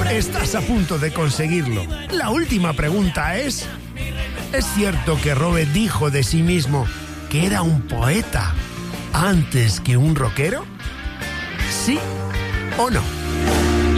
Estás a punto de conseguirlo. La última pregunta es... ¿Es cierto que Robe dijo de sí mismo que era un poeta antes que un rockero? ¿Sí o no?